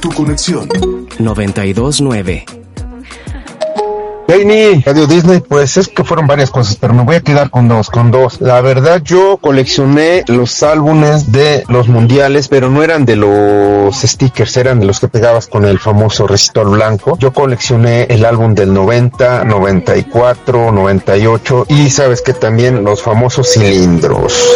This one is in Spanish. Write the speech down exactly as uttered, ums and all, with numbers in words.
Tu conexión. noventa y dos nueve. Penny, Radio Disney, pues es que fueron varias cosas, pero me voy a quedar con dos, con dos. La verdad, yo coleccioné los álbumes de los mundiales, pero no eran de los stickers, eran de los que pegabas con el famoso resistor blanco. Yo coleccioné el álbum del noventa, noventa y cuatro, noventa y ocho y sabes que también los famosos cilindros.